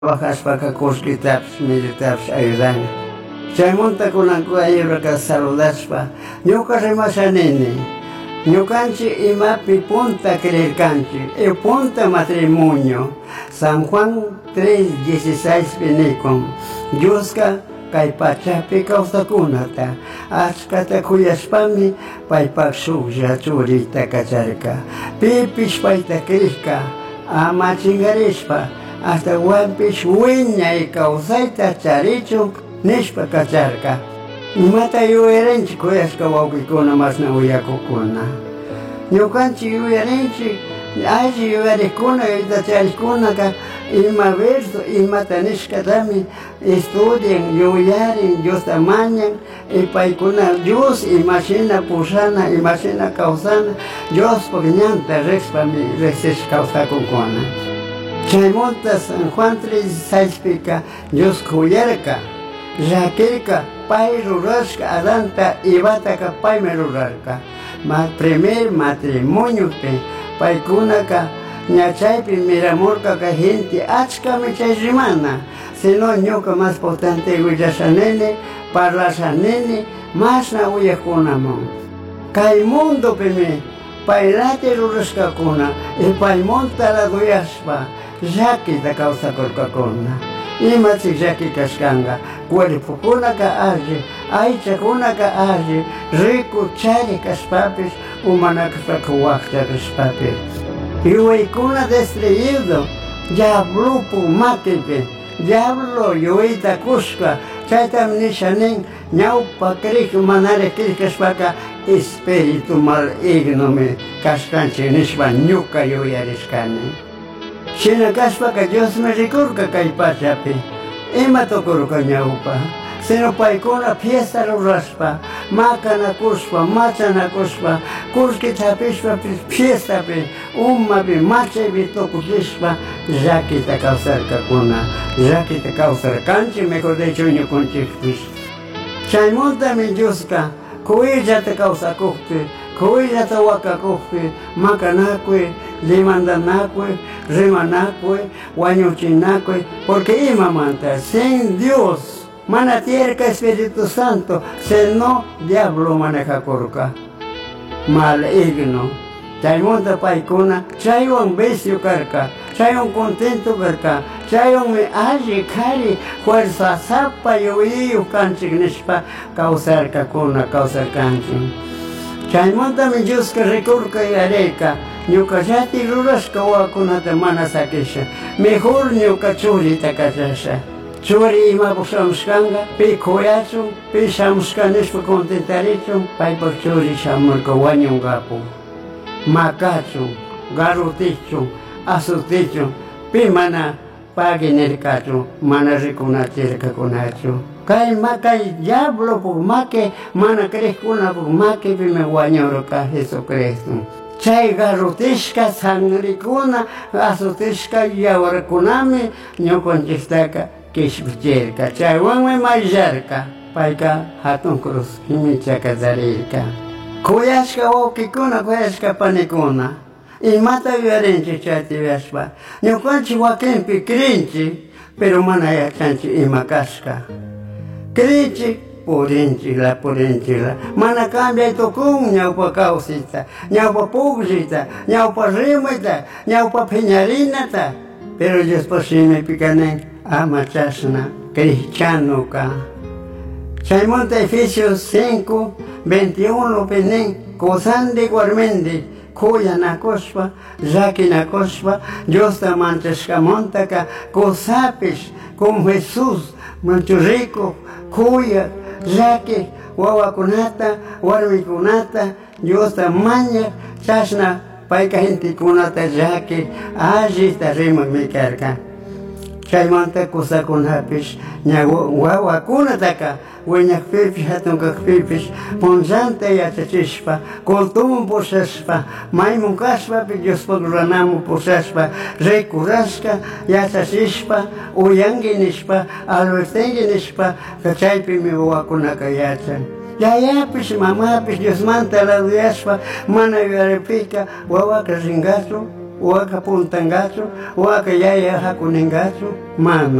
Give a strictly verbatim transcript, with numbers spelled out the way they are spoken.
Bajashpaka kushkitapish militapish ayudanga. Chaymuntakunanku ayuraka saludashpa ñuka rimashanini ñukanchik imapi punta creerkanchik el punta matrimonio San Juan tres dieciséis pinikun Diosqa kay pachapi kawsakunata achkata kuyashpami paypak shuklla churita kacharka pipish payta krishka ama chingarishpa hasta wampish wiñay kawsayta charichun nishpa kacharka imata yuyarinchik kuyashka wawkikuna masna uyakukuna ñukanchik yuyarinchik alli yuyarikuna yuta charikkunaka ima verso imata nishkatami estudien yuyarin Diosta mañan y paykuna Dios imashina pushana imashina kawsana Dios ñanta rexpami rexesh kawsakukuna chaymunta San Juan tres dieciséis pika Dios kuyarka llakirka pay rurashka Adanta Ivataka paymi rurarka ma primer matrimonio pe paykunaka ñachaypi miramurka ka gente achkami chay rimana sino ñuka más potente willashanini parlashanini masna uyakunamun kay mundo pimi paylati rurashkakuna y paymunta laduyashpa llakita kawsakurkakuna imachik llaki kashkanga cuerpokunaka alli aychakunaka alli riku chari kashpapish umanakashpaka wakta kashpapish yuwaykuna destruido diablupu makipi diablo yuwayta kushka chaytam nishanin ñawpa krik manari krik kashpaka espíritu malignomi kashkanchik nishpa ñuka yuyarishkani shina kashpaka Dios me rikurka kay pachapi ima tukurka ñawpa sino paykuna fiesta rurashpa makanakushpa machanakushpa kullkitapishpa fiestapi umapi machaypi tukukishpa llakita kawsarkakuna llakita kawsarkanchik mejor dicho ñukunchikpish chaymuntami Diosqa kuyllata kawsakukpi kuyllata wakakukpi makanakuy demandanakuy rimanakuy wañuchinakuy porque imamanta sin Dios mana tierka Espíritu Santo sino diablo manejakurka maligno chaymunta paykuna chaywan vicio karka chaywan contento karka chaywan mi alli kari fuerza sapa yuyiyu kanchik nishpa kawsarkakuna kawsarkanchik chaymantami Diosqa rikurka yarayka ñuka llati rurashka wawakunata mana sakisha mejor ñuka churita kachasha churi imapak shamushkanga pi kuyachun pi shamushka nishpa contentarichun paypak churi shamurka wañungapu makachun garutichun asutichun pi mana paginirkachun mana rikunatirkakunachu kay makay diablo puk make mana krejkunapuk make pimi wañurka Jesucristo chay garutishka sangrikuna asutishka yawarkunami ñukunchiktaka kishpichirka chaywanmi mayllarka payka hatun cruz himichaka tarirka kuyashka wawkikuna kuyashka panikuna imata yuyarinchik chayta yuyashpa ñukanchik wakinpi krinchik pero mana yachanchik ima kashka krinchik purinchik la purinchik la mana cambia tukun ñawpa kawsita ñawpa pukllita ñawpa rimita ñawpa piñarinata pero Diospa shimipi kanin ama chashna cristianoka chaymunta Efesios cinco veintiuno pinin kusandi warmindi kuyanakushpa llakinakushpa Diosta manchashkamuntaka kusapish como Jesús manchu rico kuya llaki wawakunata warmikunata Diosta maña chashna payka gentikunata llaki allita rimaqmi karka chaymanta kusakunapish ña wawakunataka wiñaqpipish hatunkaqpipish punllanta yachachishpa kultumun pushashpa maymun kashpapi Diospak ruranamun pushashpa rikurashka yachachishpa uyanki nishpa albertenki nishpa chaypimi wawakunaka yachan yayapish mamapish Diosmanta laduyashpa mana yuyaripika wawaka ringachu waka puntangachu, waka yaya hakuningachu, mana.